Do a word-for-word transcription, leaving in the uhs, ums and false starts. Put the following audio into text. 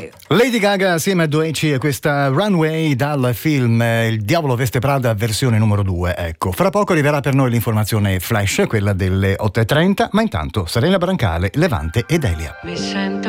Lady Gaga assieme a Doechii e questa Runway dal film Il Diavolo Veste Prada versione numero due. Ecco, fra poco arriverà per noi l'informazione flash, quella delle otto e trenta, ma intanto Serena Brancale, Levante ed Elia. Mi sento